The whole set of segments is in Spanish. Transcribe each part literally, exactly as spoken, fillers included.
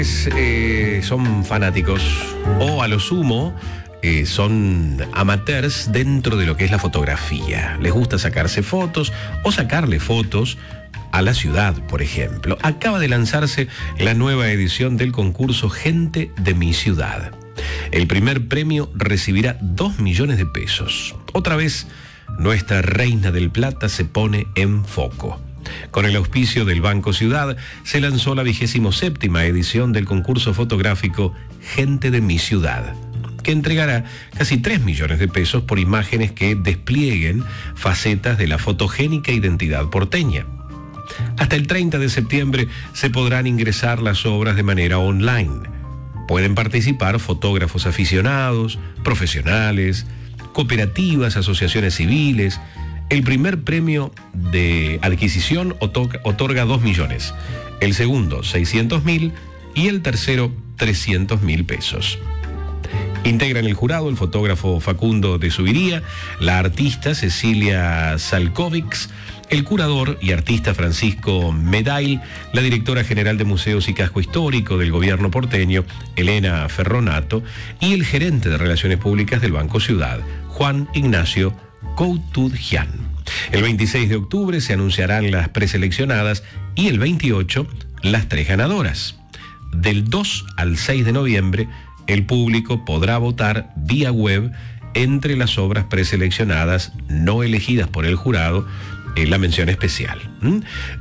Eh, son fanáticos o a lo sumo eh, son amateurs dentro de lo que es la fotografía. Les gusta sacarse fotos o sacarle fotos a la ciudad, por ejemplo. Acaba de lanzarse la nueva edición del concurso Gente de mi Ciudad. El primer premio recibirá dos millones de pesos. Otra vez, nuestra Reina del Plata se pone en foco. Con el auspicio del Banco Ciudad, se lanzó la vigésimo séptima edición del concurso fotográfico Gente de mi Ciudad, que entregará casi tres millones de pesos por imágenes que desplieguen facetas de la fotogénica identidad porteña. Hasta el treinta de septiembre se podrán ingresar las obras de manera online. Pueden participar fotógrafos aficionados, profesionales, cooperativas, asociaciones civiles. El primer premio de adquisición otorga, otorga dos millones, el segundo seiscientos mil y el tercero trescientos mil pesos. Integran el jurado el fotógrafo Facundo de Subiría, la artista Cecilia Salkovics, el curador y artista Francisco Medail, la directora general de Museos y Casco Histórico del Gobierno porteño, Elena Ferronato, y el gerente de Relaciones Públicas del Banco Ciudad, Juan Ignacio Coutudjian. El veintiséis de octubre se anunciarán las preseleccionadas y el veintiocho las tres ganadoras. Del dos al seis de noviembre, el público podrá votar vía web entre las obras preseleccionadas no elegidas por el jurado en la mención especial. ¿Mm?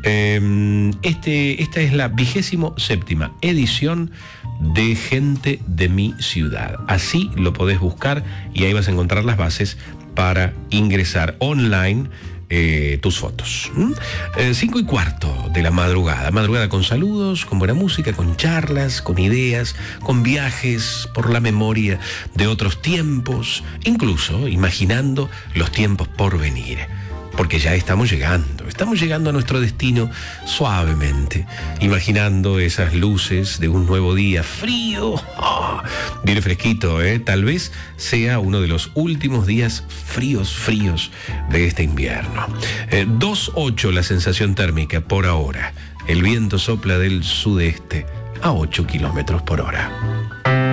Eh, este, esta es la vigésimo séptima edición de Gente de mi Ciudad. Así lo podés buscar y ahí vas a encontrar las bases para ingresar online eh, tus fotos. ¿Mm? Eh, cinco y cuarto de la madrugada. Madrugada con saludos, con buena música, con charlas, con ideas, con viajes por la memoria de otros tiempos, incluso imaginando los tiempos por venir. Porque ya estamos llegando, estamos llegando a nuestro destino suavemente, imaginando esas luces de un nuevo día frío, oh, viene fresquito, ¿eh? Tal vez sea uno de los últimos días fríos, fríos de este invierno. Eh, dos ocho la sensación térmica por ahora, el viento sopla del sudeste a ocho kilómetros por hora.